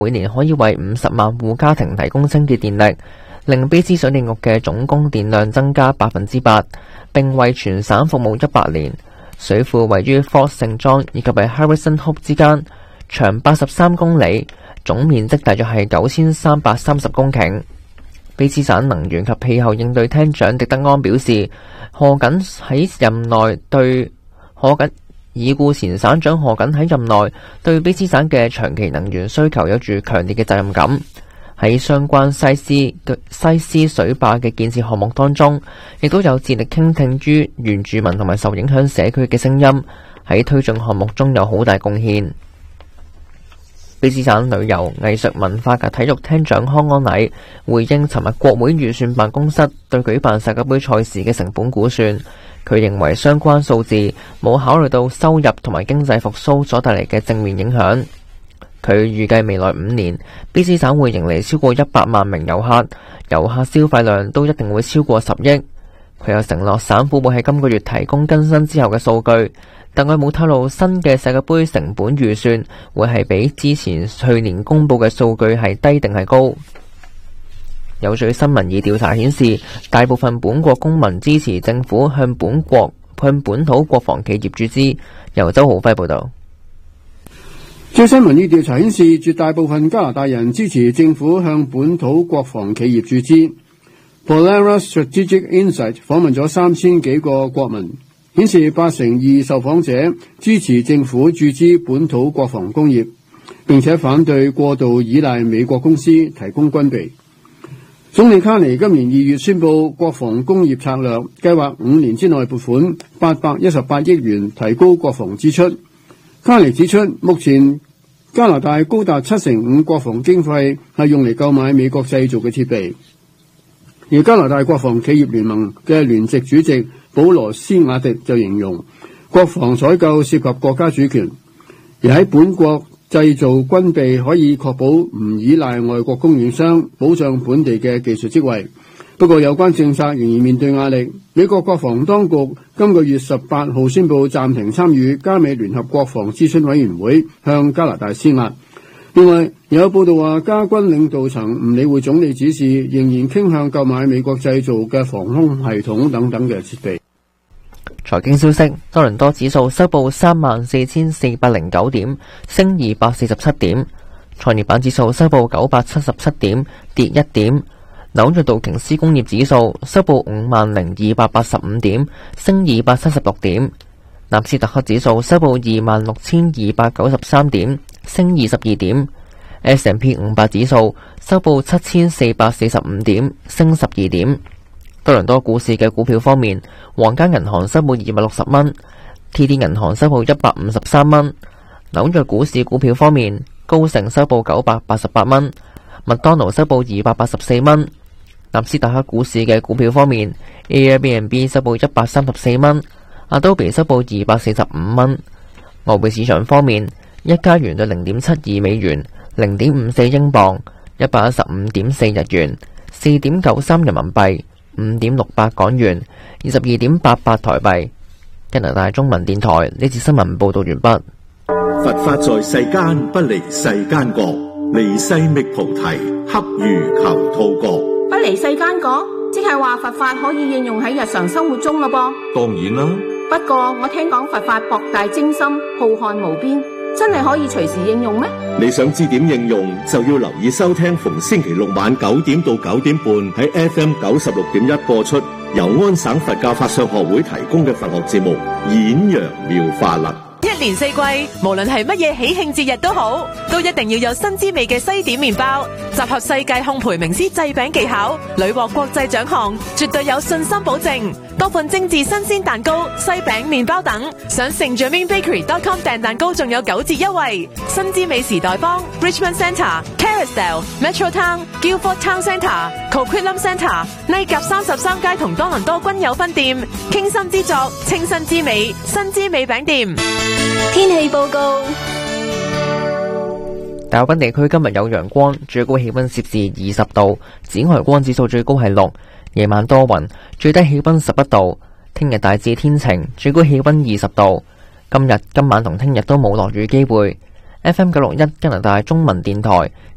每年可以為50萬戶家庭提供清潔電力，令卑斯水電局嘅總供電量增加8%，並為全省服務100年。水庫位於 Fort St. John 以及喺 Harrison Hope 之間，長83公里，總面積大約係9330公頃。卑斯省能源及氣候應對廳長狄德安表示，已故前省長賀錦喺任內對卑斯省嘅長期能源需求有住強烈嘅責任感。喺相關西斯水壩嘅建設項目當中，亦都有致力傾聽於原住民同埋受影響社區嘅聲音，喺推進項目中有好大貢獻。卑斯省旅遊、藝術、文化及體育廳長康安禮回應尋日國會預算辦公室對舉辦世界盃賽事嘅成本估算，佢認為相關數字冇考慮到收入同埋經濟復甦所帶嚟嘅正面影響。佢預計未來5年，卑斯省會迎嚟超過100萬名遊客，遊客消費量都一定會超過10億。佢又承諾省府會喺今個月提供更新之後嘅數據，但佢冇透露新嘅世界盃成本預算會係比之前去年公佈嘅數據係低定係高。有最新民意調查顯示，大部分本國公民支持政府向本土國防企業注資。由周浩輝報導。 最新民意調查顯示，絕大部分加拿大人支持政府向本土國防企業注資。Polaris Strategic Insight 訪問咗3000幾個國民，顯示82%受訪者支持政府注資本土國防工業，並且反對過度依賴美國公司提供軍備。總理卡尼今年2月宣布國防工業策略，計劃5年之內撥款818億元提高國防支出。卡尼指出，目前加拿大高達75%國防經費係用嚟購買美國製造嘅設備。而加拿大國防企業聯盟嘅聯席主席保羅斯瓦迪就形容，國防採購涉及國家主權，而喺本國製造軍備可以確保唔依賴外國供應商，保障本地嘅技術職位。不過有關政策仍然面對壓力。美國國防當局今個月18號宣布暫停參與加美聯合國防諮詢委員會向加拿大施壓。另外有報道話，加軍領導層唔理會總理指示，仍然傾向購買美國製造嘅防空系統等等嘅設備。 財經消息，多倫多指數收報34,409點，升247點；創業板指數收報977點，跌1點；紐約道瓊斯工業指數收報50,285點，升276點；納斯達克指數收報26,293點，升22點。S&P 500指數收報7,445點，升12點。多倫多股市嘅股票方面，皇家銀行收報260蚊，TD 銀行收報153蚊。紐約股市股票方面，高盛收報988蚊，麥當勞收報284蚊。納斯達克股市嘅股票方面， Airbnb 收報134蚊，Adobe 收報245蚊。外匯市場方面，一加元對0.72美元，0.54英鎊，115.4日元，4.93人民幣，5.68港元，22.88台幣。加拿大中文電台呢次新聞報道完畢。 佛法在世間不離世間覺，離世覓菩提，恰如求兔角。 不離世間覺，即係話佛法可以應用喺日常生活中咯噃。 當然啦， 不過我聽講佛法博大精深，浩瀚無邊，真係可以隨時應用咩？ 你想知點應用，就要留意收聽逢星期六晚9點到9點半喺 FM 96.1播出，由安省佛教法相學會提供嘅佛學節目《演揚妙法》啦。 一年四季，無論係乜嘢喜慶節日都好，都一定要有新滋味嘅西點麵包，集合世界烘焙名師製餅技巧，屢獲國際獎項，絕對有信心保證。多款精緻新鮮蛋糕、西餅、麵包等，上 StJermainBakery.com 訂蛋糕仲有9折優惠。新滋味時代坊、Richmond Centre、Carousel、Metrotown、Guildford Town Centre、Coquitlam Centre、麗甲33街同多倫多均有分店。傾心之作，清新之美，新滋味餅店。 天氣報告： 大澳地區今日有陽光，最高氣溫攝氏20度，紫外光指數最高係6。夜晚多雲，最低氣溫11度。聽日大致天晴，最高氣溫20度。今晚同聽日都冇落雨機會。FM 961加拿大中文電台